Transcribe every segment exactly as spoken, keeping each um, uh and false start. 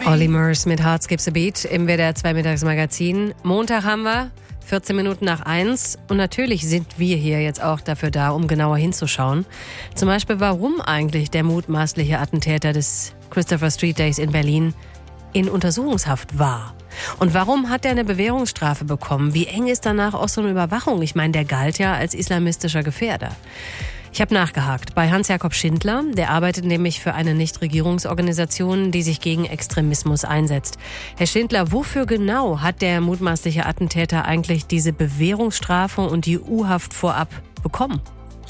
Olly Murs mit Heart Skips a Beat im W D R zwei Mittagsmagazin. Montag haben wir, vierzehn Minuten nach eins. Und natürlich sind wir hier jetzt auch dafür da, um genauer hinzuschauen. Zum Beispiel, warum eigentlich der mutmaßliche Attentäter des Christopher Street Days in Berlin in Untersuchungshaft war. Und warum hat er eine Bewährungsstrafe bekommen? Wie eng ist danach auch so eine Überwachung? Ich meine, der galt ja als islamistischer Gefährder. Ich habe nachgehakt bei Hans-Jakob Schindler. Der arbeitet nämlich für eine Nichtregierungsorganisation, die sich gegen Extremismus einsetzt. Herr Schindler, wofür genau hat der mutmaßliche Attentäter eigentlich diese Bewährungsstrafe und die U-Haft vorab bekommen?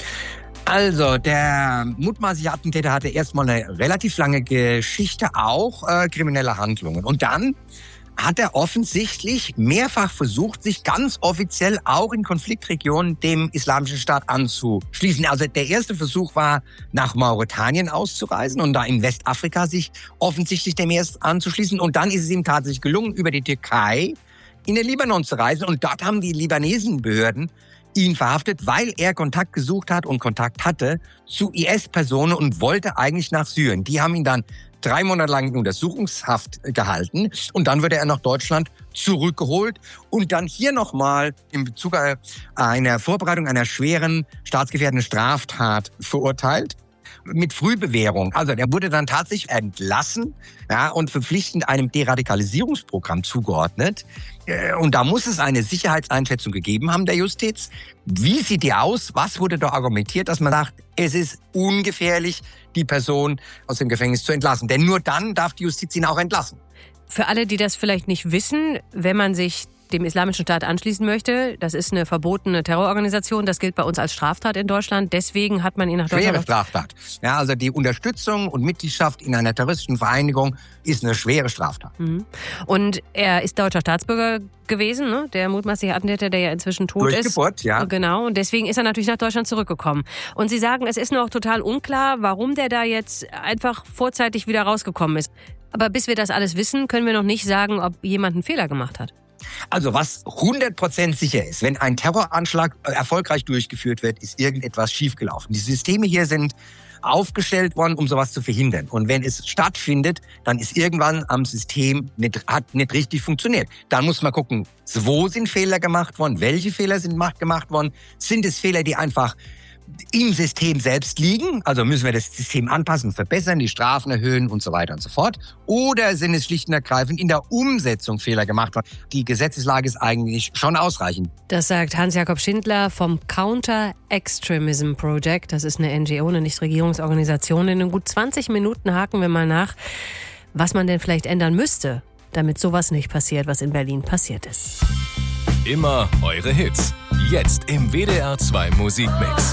Also, der mutmaßliche Attentäter hatte erstmal eine relativ lange Geschichte, auch äh, kriminelle Handlungen. Und dann hat er offensichtlich mehrfach versucht, sich ganz offiziell auch in Konfliktregionen dem Islamischen Staat anzuschließen. Also der erste Versuch war, nach Mauretanien auszureisen und da in Westafrika sich offensichtlich dem erst anzuschließen. Und dann ist es ihm tatsächlich gelungen, über die Türkei in den Libanon zu reisen. Und dort haben die libanesischen Behörden ihn verhaftet, weil er Kontakt gesucht hat und Kontakt hatte zu I S-Personen und wollte eigentlich nach Syrien. Die haben ihn dann drei Monate lang in Untersuchungshaft gehalten und dann wurde er nach Deutschland zurückgeholt und dann hier nochmal in Bezug auf eine Vorbereitung einer schweren staatsgefährdenden Straftat verurteilt mit Frühbewährung. Also der wurde dann tatsächlich entlassen, ja, und verpflichtend einem Deradikalisierungsprogramm zugeordnet. Und da muss es eine Sicherheitseinschätzung gegeben haben der Justiz. Wie sieht die aus? Was wurde da argumentiert, dass man sagt, es ist ungefährlich, die Person aus dem Gefängnis zu entlassen? Denn nur dann darf die Justiz ihn auch entlassen. Für alle, die das vielleicht nicht wissen, wenn man sich dem Islamischen Staat anschließen möchte, das ist eine verbotene Terrororganisation, das gilt bei uns als Straftat in Deutschland, deswegen hat man ihn nach Deutschland... Schwere Straftat. Ja, also die Unterstützung und Mitgliedschaft in einer terroristischen Vereinigung ist eine schwere Straftat. Mhm. Und er ist deutscher Staatsbürger gewesen, ne? Der mutmaßliche Attentäter, der ja inzwischen tot Durch ist. Durch Geburt, ja. Genau, und deswegen ist er natürlich nach Deutschland zurückgekommen. Und Sie sagen, es ist noch total unklar, warum der da jetzt einfach vorzeitig wieder rausgekommen ist. Aber bis wir das alles wissen, können wir noch nicht sagen, ob jemand einen Fehler gemacht hat. Also was hundert Prozent sicher ist, wenn ein Terroranschlag erfolgreich durchgeführt wird, ist irgendetwas schiefgelaufen. Die Systeme hier sind aufgestellt worden, um sowas zu verhindern. Und wenn es stattfindet, dann ist irgendwann am System nicht, hat nicht richtig funktioniert. Dann muss man gucken, wo sind Fehler gemacht worden, welche Fehler sind gemacht worden. Sind es Fehler, die einfach im System selbst liegen, also müssen wir das System anpassen, verbessern, die Strafen erhöhen und so weiter und so fort. Oder sind es schlicht und ergreifend in der Umsetzung Fehler gemacht worden? Die Gesetzeslage ist eigentlich schon ausreichend. Das sagt Hans-Jakob Schindler vom Counter-Extremism Project. Das ist eine N G O, eine Nichtregierungsorganisation. In gut zwanzig Minuten haken wir mal nach, was man denn vielleicht ändern müsste, damit sowas nicht passiert, was in Berlin passiert ist. Immer eure Hits. Jetzt im W D R zwei Musikmix.